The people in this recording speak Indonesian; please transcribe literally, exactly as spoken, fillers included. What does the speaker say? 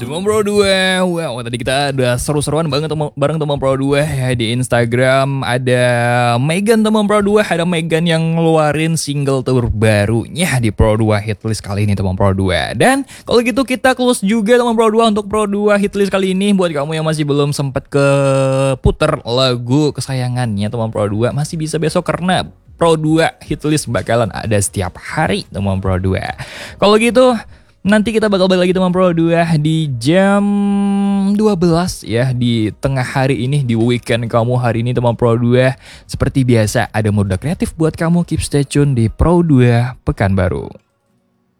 Teman Pro dua, wow tadi kita udah seru-seruan banget teman, bareng teman Pro dua ya di Instagram. Ada Megan teman Pro dua, ada Megan yang ngeluarin single terbarunya di Pro dua Hitlist kali ini teman Pro dua. Dan kalau gitu kita close juga teman Pro dua untuk Pro dua Hitlist kali ini. Buat kamu yang masih belum sempat ke puter lagu kesayangannya teman Pro dua, masih bisa besok karena Pro dua Hitlist bakalan ada setiap hari teman Pro dua. Kalau gitu nanti kita bakal balik lagi teman Pro dua di jam dua belas ya, di tengah hari ini, di weekend kamu hari ini teman Pro dua. Seperti biasa ada mode kreatif buat kamu, keep stay tune di Pro dua Pekanbaru.